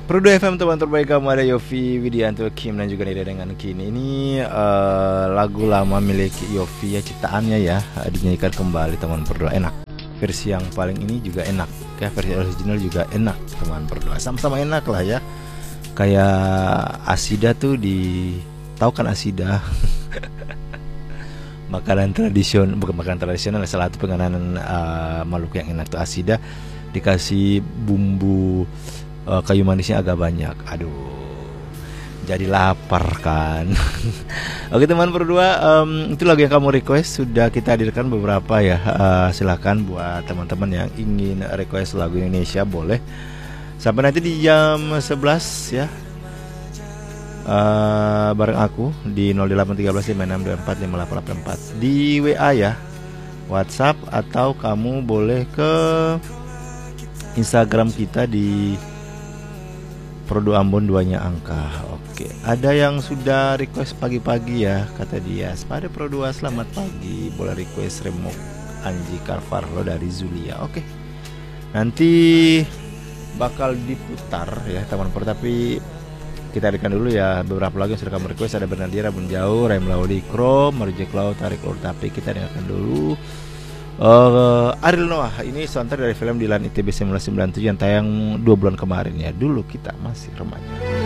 Perlu FM teman terbaik kamu, ada Yofi Widianto, Kim dan juga Nida dengan Kini. Ini lagu lama milik Yofi ya, ciptaannya ya, dinyanyikan kembali teman berdua. Enak, versi yang paling ini juga enak ya, versi original juga enak teman berdua, sama-sama enak lah ya. Kayak Asida tuh, tahu kan Asida? Makanan tradisional, bukan makanan tradisional, salah satu penganan Maluku yang enak tuh Asida, dikasih bumbu kayu manisnya agak banyak. Aduh, jadi lapar kan. Oke teman berdua, itu lagu yang kamu request sudah kita hadirkan beberapa ya. Silakan buat teman-teman yang ingin request lagu Indonesia boleh sampai nanti di jam 11 ya. Bareng aku di 081356245884 di WA ya, WhatsApp, atau kamu boleh ke Instagram kita di Prodo Ambon 2-nya angka. Oke, ada yang sudah request pagi-pagi ya, kata dia. Pada Prodo, selamat pagi, boleh request Remok Anji Carvalho dari Zulia. Oke, nanti bakal diputar ya teman, tapi kita hadirkan dulu ya beberapa lagu yang sudah kamu request. Ada Bernadira Bun Jauh, Rem Laudi Kro, Merjek Laut, Tarik Ulur, tapi kita dengarkan dulu Ariel Noah. Ini soundtrack dari film Dilan ITB 1997 yang tayang 2 bulan kemarin ya. Dulu kita masih remaja.